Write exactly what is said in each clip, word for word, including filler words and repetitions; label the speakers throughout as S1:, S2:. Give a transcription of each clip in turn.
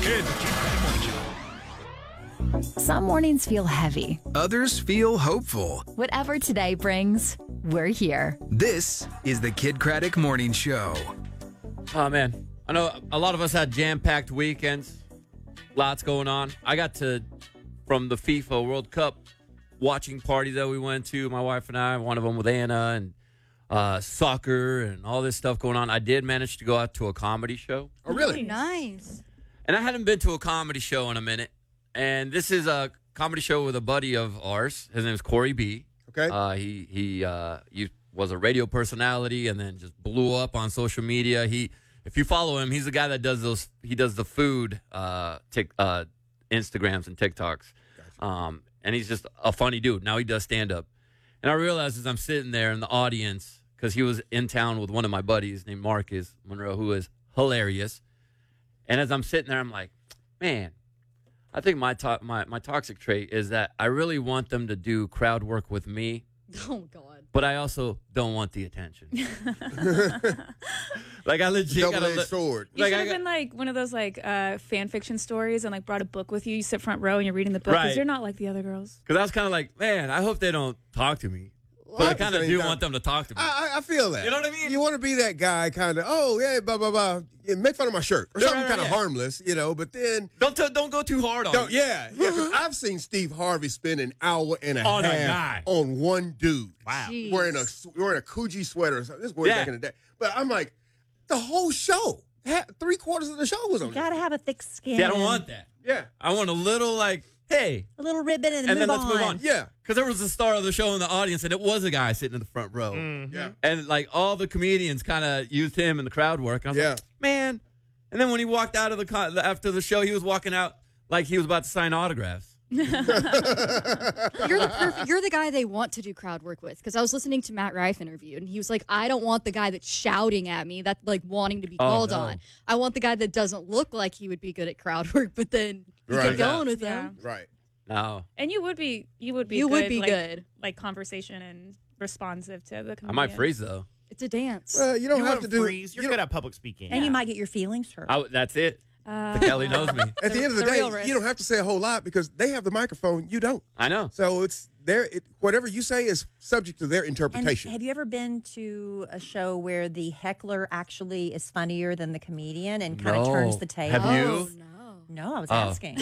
S1: Kid Craddock Morning Show.
S2: Some mornings feel heavy.
S3: Others feel hopeful.
S2: Whatever today brings, we're here.
S3: This is the Kid Craddock Morning Show.
S4: Oh, man. I know a lot of us had jam-packed weekends. Lots going on. I got to, from the FIFA World Cup watching party that we went to, my wife and I, one of them with Anna, and uh, soccer and all this stuff going on. I did manage to go out to a comedy show.
S5: Oh, really?
S6: Nice.
S4: And I hadn't been to a comedy show in a minute. And this is a comedy show with a buddy of ours. His name is Corey B.
S5: Okay.
S4: Uh, he he uh, he was a radio personality and then just blew up on social media. He, if you follow him, he's the guy that does those. He does the food uh, tic, uh, Instagrams and TikToks. Gotcha. Um, and he's just a funny dude. Now he does stand up. And I realized as I'm sitting there in the audience, because he was in town with one of my buddies named Marcus Monroe, who is hilarious. And as I'm sitting there, I'm like, man. I think my, to- my my toxic trait is that I really want them to do crowd work with me.
S6: Oh, God.
S4: But I also don't want the attention. Like, I legit got
S5: Double-edged
S4: li-
S5: sword.
S7: You
S4: Like,
S7: should
S4: I
S7: have
S4: got-
S7: been like one of those like uh, fan fiction stories and like brought a book with you. You sit front row and you're reading the book because
S4: Right.
S7: you're not like the other girls.
S4: Because I was kind of like, man, I hope they don't talk to me. But
S5: Well,
S4: I
S5: at the
S4: kind of
S5: same
S4: do
S5: time-
S4: want them to talk to me.
S5: I, I I feel that.
S4: You know what I mean?
S5: You want to be that guy, kind of. Oh yeah, blah blah blah. Yeah, make fun of my shirt or
S4: Yeah,
S5: something
S4: right,
S5: kind of
S4: yeah.
S5: harmless, you know. But then,
S4: don't t- don't go too hard on
S5: don't,
S4: me.
S5: yeah, yeah. 'Cause I've seen Steve Harvey spend an hour and a
S4: On a
S5: half
S4: guy.
S5: on one dude.
S4: Wow.
S6: Jeez.
S5: Wearing a wearing a Coogee sweater or something. This was way
S4: Yeah.
S5: back in the day. But I'm like, the whole show, ha- three quarters of the show was on.
S8: You gotta have a thick skin.
S4: See, I don't want that.
S5: Yeah,
S4: I want a little like, hey,
S8: a little ribbon and,
S4: and
S8: move
S4: then let's move on.
S5: yeah,
S4: Because there was the star of the show in the audience, and it was a guy sitting in the front row.
S5: yeah.
S4: And like all the comedians kind of used him in the crowd work. And I was
S5: Yeah.
S4: like, man. And then when he walked out of the con- after the show, he was walking out like he was about to sign autographs.
S6: You're the perfect, you're the guy they want to do crowd work with. Because I was listening to Matt Rife interview, and he was like, "I don't want the guy that's shouting at me, that's like wanting to be
S4: Oh,
S6: called
S4: no.
S6: on. I want the guy that doesn't look like he would be good at crowd work, but then you
S5: Right.
S6: get going with
S7: Yeah.
S6: him.
S5: Right.
S4: No,
S7: And you would be you would be
S6: You
S7: good,
S6: would be
S7: like,
S6: good.
S7: like conversation and responsive to the
S4: I
S7: comedian.
S4: might freeze though.
S6: It's a dance.
S5: Well, you don't
S9: You
S5: have
S9: wouldn't
S5: to do.
S9: freeze. You're
S5: you
S9: good
S5: don't-
S9: at public speaking.
S8: And you might get your feelings hurt.
S4: I, that's it.
S7: Uh,
S4: Kelly knows me.
S5: At the end of the
S6: the
S5: day,
S6: real risk.
S5: you don't have to say a whole lot because they have the microphone. You don't.
S4: I know.
S5: So it's their it, whatever you say is subject to their
S8: And
S5: interpretation.
S8: have you ever been to a show where the heckler actually is funnier than the comedian and kind of
S4: No.
S8: turns the table?
S4: Have you?
S6: Oh, no.
S8: No, I was
S4: Oh.
S8: asking.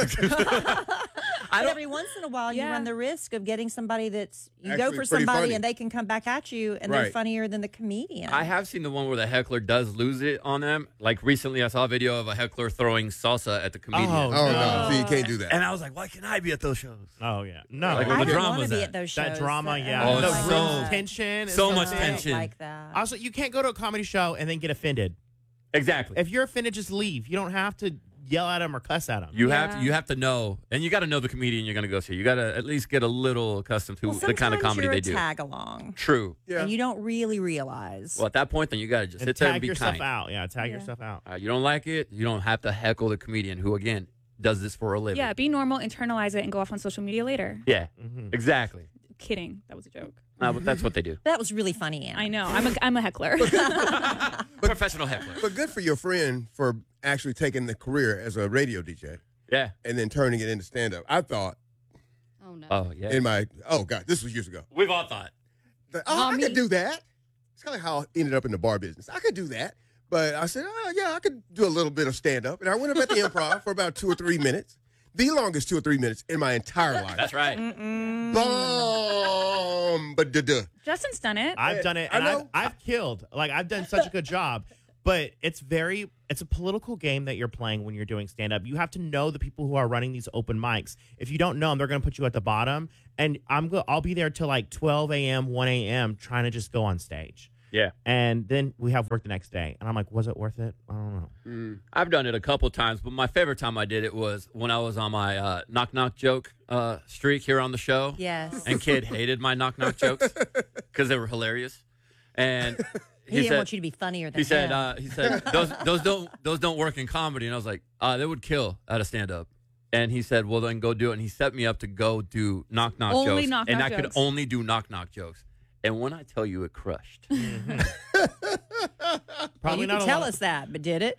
S8: But every once in a while, you
S7: Yeah.
S8: run the risk of getting somebody that's you
S5: Actually
S8: go for
S5: pretty
S8: somebody
S5: funny.
S8: and they can come back at you and they're
S5: Right.
S8: funnier than the comedian.
S4: I have seen the one where the heckler does lose it on them. Like recently, I saw a video of a heckler throwing salsa at the comedian.
S9: Oh,
S5: oh no,
S9: No.
S5: see, you can't do that.
S4: And I was like, why can't I be at those shows?
S9: Oh yeah, no.
S4: Like,
S8: I
S4: the
S8: don't
S4: drama
S8: want to
S4: was
S8: be
S4: at.
S8: at those shows.
S9: that drama,
S8: that-
S9: yeah.
S4: Oh,
S9: the
S4: it's
S9: room
S4: so-
S9: tension, and
S4: so
S9: stuff
S4: much
S9: like that.
S4: tension.
S8: like that.
S9: Also, you can't go to a comedy show and then get offended.
S4: Exactly.
S9: If you're offended, just leave. You don't have to yell at them or cuss at them.
S4: You have to
S7: Yeah.
S4: you have to know, and you got to know the comedian you're going to go see. You got to at least get a little accustomed to
S8: well,
S4: the kind of
S8: sometimes
S4: comedy
S8: you're
S4: they
S8: a
S4: do.
S8: tag along,
S4: True.
S5: Yeah.
S8: and you don't really realize.
S4: Well, at that point, then you got to just
S9: and
S4: sit there and
S9: tag
S4: be
S9: yourself
S4: kind.
S9: out. Yeah, tag
S7: Yeah.
S9: yourself out.
S4: Uh, you don't like it, you don't have to heckle the comedian who, again, does this for a living.
S7: yeah, be normal, internalize it, and go off on social media later.
S4: Yeah,
S9: Mhm.
S4: exactly.
S7: Kidding. That was a joke.
S4: Uh, but that's what they do.
S8: That was really funny, Anna.
S7: I know. I'm a I'm a heckler.
S4: Professional heckler.
S5: But good for your friend for actually taking the career as a radio D J
S4: Yeah.
S5: and then turning it into stand up. I thought
S6: Oh, no.
S4: Oh, yeah.
S5: in my oh god, this was years ago.
S4: We've all thought.
S5: that, oh,
S6: Not
S5: I
S6: me.
S5: could do that. It's kind of how I ended up in the bar business. I could do that. But I said, oh, yeah, I could do a little bit of stand up. And I went up at the improv for about two or three minutes. The longest two or three minutes in my entire life.
S4: That's right.
S5: Boom. But duh.
S7: Justin's done it.
S9: I've done it,
S5: I
S9: and I've,
S5: know.
S9: I've killed. Like I've done such a good job. But it's very, it's a political game that you're playing when you're doing stand up. You have to know the people who are running these open mics. If you don't know them, they're going to put you at the bottom. And I'm go, I'll be there till like twelve a.m., one a.m. trying to just go on stage.
S4: Yeah.
S9: And then we have work the next day. And I'm like, was it worth it? I don't know.
S4: Mm. I've done it a couple times, but my favorite time I did it was when I was on my uh, knock knock joke uh, streak here on the show.
S8: Yes.
S4: And Kid hated my knock knock jokes because they were hilarious. And
S8: he,
S4: he,
S8: didn't
S4: said,
S8: want you to be funnier than
S4: he said,
S8: him.
S4: uh, he said, those those don't those don't work in comedy. And I was like, uh, they would kill at a stand up. And he said, well, then go do it. And he set me up to go do knock knock
S7: Only
S4: jokes.
S7: knock
S4: and
S7: knock
S4: I could
S7: jokes.
S4: only do knock knock jokes. And when I tell you it crushed,
S9: Probably
S8: you
S9: not
S8: can
S9: a
S8: tell
S9: lot.
S8: us that, but did it?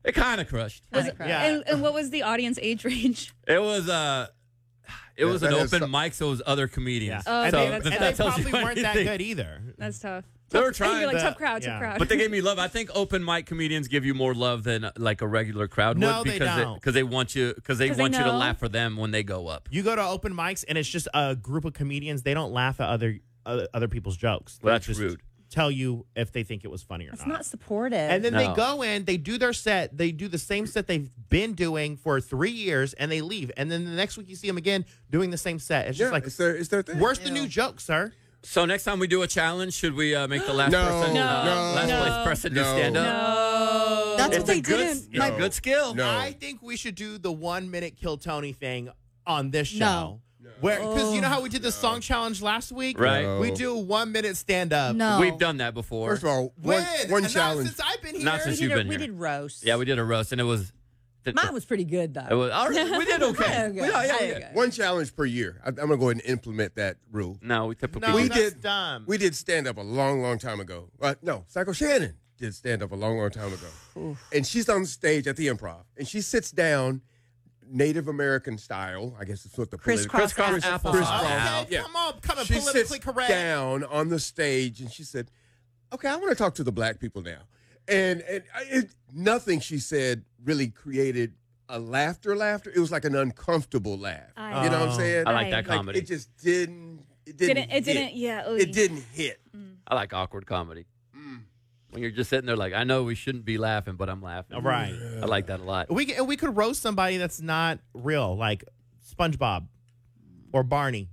S4: It kind of crushed.
S7: Was-
S9: Yeah.
S7: and, and what was the audience age range?
S4: It was uh, it
S5: Yeah,
S4: was an
S5: that is
S4: open
S5: some-
S4: mic, so it was other comedians.
S7: Oh,
S9: and
S7: okay,
S9: they,
S7: that's
S9: and
S7: tough.
S9: they
S4: that tells you
S9: probably weren't that
S4: anything.
S9: good either.
S7: That's tough.
S4: They were
S7: Tough-
S4: trying
S7: You're like
S9: to-
S7: tough crowd,
S9: yeah.
S7: tough crowd.
S4: But they gave me love. I think open mic comedians give you more love than uh, like a regular crowd
S9: No,
S4: would
S9: they
S4: because
S9: don't.
S4: because they, want you because they
S7: 'Cause they
S4: want you to
S7: know.
S4: laugh for them when they go up.
S9: You go to open mics and it's just a group of comedians. They don't laugh at other other, other people's jokes.
S4: Well,
S9: They
S4: that's
S9: just
S4: rude.
S9: Tell you if they think it was funny or
S8: It's
S9: not.
S8: not supportive.
S9: And then
S4: No.
S9: they go in, they do their set, they do the same set they've been doing for three years, and they leave. And then the next week you see them again doing the same set. It's
S5: Yeah,
S9: just like,
S5: it's their, it's their thing.
S9: where's the new joke, sir?
S4: So next time we do a challenge, should we uh, make the last
S5: No,
S4: person,
S7: No,
S4: uh, last
S7: no,
S4: place person
S5: no.
S4: do stand up?
S7: No.
S6: That's
S4: It's
S6: what they
S4: a good,
S6: did
S4: it's
S6: in
S4: a
S5: No.
S4: good skill.
S5: No.
S9: I think we should do the one minute Kill Tony thing on this show.
S6: No.
S9: Where, because you know how we did the song challenge last week?
S4: Right.
S5: No.
S9: We do a one minute stand up.
S6: No.
S4: We've done that before.
S5: First of all,
S9: When?
S5: one, one
S9: Not
S5: challenge.
S9: since I've been here.
S4: Not
S8: we
S4: since
S8: did,
S4: you've
S8: a,
S4: been
S8: we
S4: here.
S8: did roast.
S4: Yeah, we did a roast, and it was. th-
S8: Mine was pretty good though.
S4: It was all right. We did okay.
S8: Okay.
S4: We- yeah, yeah,
S8: Okay.
S4: yeah.
S5: One challenge per year. I, I'm going to go ahead and implement that rule.
S4: No, we typically
S9: No,
S5: We
S9: that's
S5: did-
S9: dumb.
S5: We did stand up a long, long time ago. Uh, no, Psycho Shannon did stand up a long, long time ago. And she's on stage at the Improv, and she sits down, Native American style. I guess it's what the
S8: Crisscross
S5: political-
S8: applesauce.
S4: applesauce.
S5: Crisscross.
S9: Okay,
S5: Yeah.
S9: come on, come on,
S5: She
S9: politically
S5: sits
S9: correct.
S5: down on the stage, and she said, "Okay, I want to talk to the black people now." And and I- it, nothing she said really created a laughter. Laughter. It was like an uncomfortable laugh.
S7: I-
S5: you know what I'm
S9: Oh.
S5: saying?
S4: I like that
S7: Like,
S5: Like,
S4: comedy.
S5: it just didn't. It didn't.
S7: Didn't it? Didn't.
S5: hit.
S7: Yeah. ooh.
S5: It didn't hit.
S4: I like awkward comedy.
S5: Mm.
S4: When you're just sitting there like, I know we shouldn't be laughing, but I'm laughing.
S9: Right.
S4: I like that a lot.
S9: We c- we could roast somebody that's not real, like SpongeBob or Barney,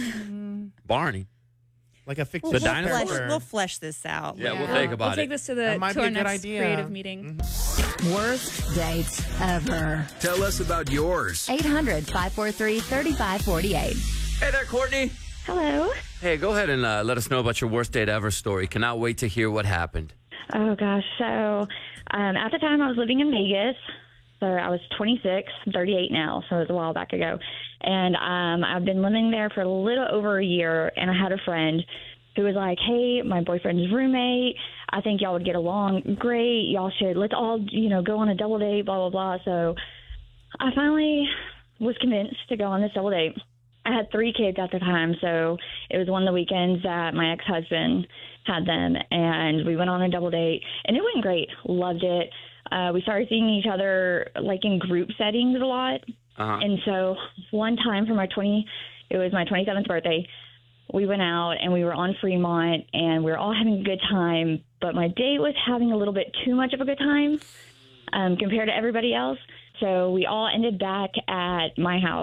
S4: Barney.
S9: like a
S4: The
S9: fictitious
S8: we'll,
S4: dinosaur?
S8: flesh,
S9: character.
S8: we'll flesh this out.
S4: Yeah, we'll
S7: Yeah.
S4: think about
S7: We'll take
S4: it.
S7: this to the
S9: That might
S7: to
S9: be
S7: our
S9: a good
S7: next
S9: idea.
S7: creative meeting.
S2: Worst dates ever.
S3: Tell us about yours.
S2: eight hundred, five four three, three five four eight.
S4: Hey there, Courtney.
S1: Hello.
S4: Hey, go ahead and uh, let us know about your worst date ever story. Cannot wait to hear what happened.
S1: Oh gosh. So, um, at the time I was living in Vegas. So I was twenty-six, I'm thirty-eight now. So it was a while back ago. And um, I've been living there for a little over a year. And I had a friend who was like, "Hey, my boyfriend's roommate. I think y'all would get along great. Y'all should let's all you know go on a double date. Blah blah blah." So I finally was convinced to go on this double date. I had three kids at the time, so it was one of the weekends that my ex-husband had them, and we went on a double date, and it went great. Loved it. Uh, we started seeing each other like in group settings a lot,
S4: Uh-huh.
S1: and so one time for my twenty, it was my twenty-seventh birthday. We went out and we were on Fremont, and we were all having a good time. But my date was having a little bit too much of a good time um, compared to everybody else. So we all ended back at my house.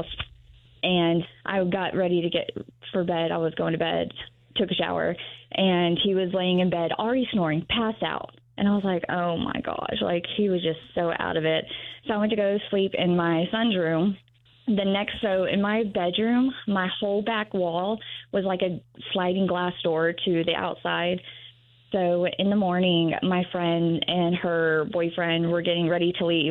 S1: And I got ready to get for bed. I was going to bed, took a shower, and he was laying in bed, already snoring, passed out. And I was like, oh my gosh, like he was just so out of it. So I went to go sleep in my son's room. The next, so in my bedroom, my whole back wall was like a sliding glass door to the outside. So in the morning, my friend and her boyfriend were getting ready to leave.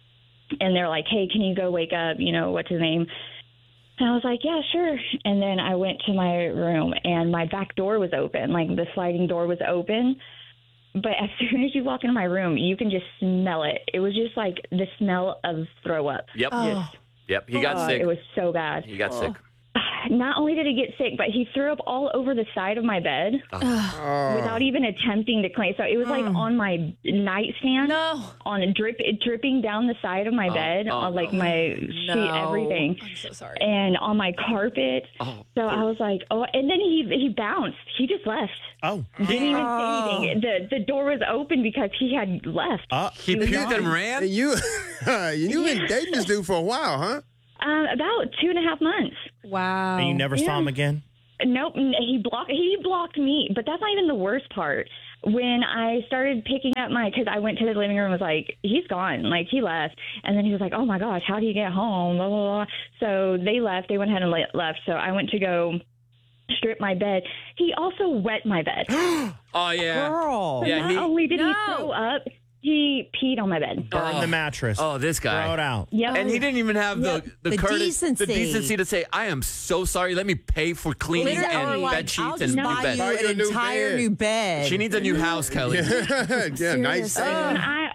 S1: And they're like, hey, can you go wake up? You know, what's his name? And I was like, yeah, sure. And then I went to my room, and my back door was open. Like, the sliding door was open. But as soon as you walk into my room, you can just smell it. It was just like the smell of throw up.
S4: Yep.
S1: Just,
S4: Yep. He got
S1: uh,
S4: sick.
S1: It was so bad.
S4: He got sick.
S1: Not only did he get sick, but he threw up all over the side of my bed
S5: Oh.
S1: without even attempting to clean. So it was like on my nightstand,
S7: No.
S1: on drip, dripping down the side of my
S4: Oh,
S1: bed,
S4: oh,
S1: on like
S4: no.
S1: my sheet,
S8: No.
S1: everything.
S7: I'm so sorry.
S1: And on my carpet.
S4: Oh,
S1: So I was like, oh, and then he he bounced. He just left.
S9: Oh,
S1: Didn't even
S8: Oh.
S1: say anything. The the door was open because he had left.
S9: uh,
S4: he
S1: was
S4: puked and
S1: gone.
S4: ran?
S5: And you, you been dating this dude for a while, huh?
S1: Um, about two and a half months.
S8: Wow.
S9: and you never saw
S1: Yeah.
S9: him again?
S1: Nope, n- he blocked. He blocked me, but that's not even the worst part. When I started picking up my, because I went to the living room, and was like, he's gone, like he left, and then he was like, oh my gosh, how do you get home? Blah blah blah. So they left. They went ahead and le- left. So I went to go strip my bed. He also wet my bed.
S4: Oh, yeah.
S8: Girl.
S4: Yeah,
S1: Not
S4: he-
S1: only did
S7: No.
S1: he throw up, he peed on my bed.
S9: Burn
S4: Oh.
S9: the mattress.
S4: Oh, this
S9: Throw it
S4: guy.
S9: out.
S1: Yep.
S4: And he didn't even have the,
S8: Yep.
S4: the,
S8: The
S4: courtesy,
S8: decency.
S4: the decency to say, I am so sorry. Let me pay for cleaning
S8: Literally,
S4: and
S8: like,
S4: bed
S8: I'll
S4: sheets
S8: just
S4: and new
S8: buy
S4: bed.
S5: Buy
S8: you
S5: you a
S8: an
S5: new
S8: entire
S5: bed.
S8: new bed.
S4: She needs a new house, Kelly.
S5: yeah, nice.
S1: So when I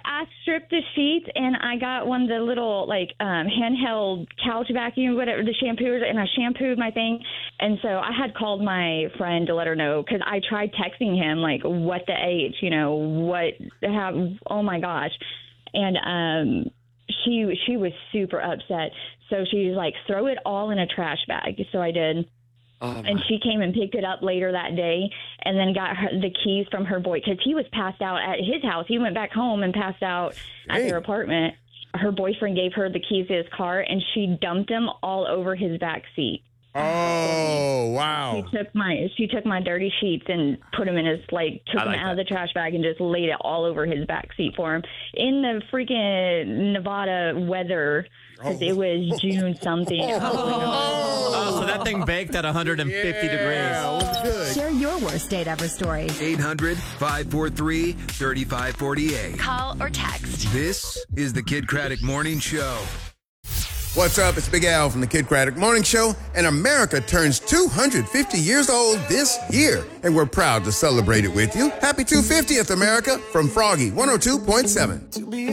S1: I stripped the sheets and I got one of the little like um, handheld couch vacuum, whatever the shampoos, and I shampooed my thing. And so I had called my friend to let her know because I tried texting him like, what the H, you know, what have, oh my gosh. And um, she she was super upset. So she's like, throw it all in a trash bag. So I did. Oh, and she came and picked it up later that day and then got her, the keys from her boy because he was passed out at his house. He went back home and passed out at
S5: Hey.
S1: their apartment. Her boyfriend gave her the keys to his car and she dumped them all over his back seat.
S5: Oh, wow.
S1: She took my she took my dirty sheets and put them in his like took
S4: I
S1: them
S4: like
S1: out of
S4: that.
S1: the trash bag and just laid it all over his back seat for him in the freaking Nevada weather because it was June something.
S4: Oh, so that thing baked at one hundred fifty
S5: Yeah,
S4: degrees.
S5: it was good.
S2: Share your worst date ever story.
S3: eight hundred, five four three, three five four eight.
S2: Call or text.
S3: This is the Kid Craddock Morning Show.
S5: What's up? It's Big Al from the Kid Craddock Morning Show, and America turns two hundred fifty years old this year, and we're proud to celebrate it with you. Happy two hundred fiftieth, America, from Froggy one oh two point seven.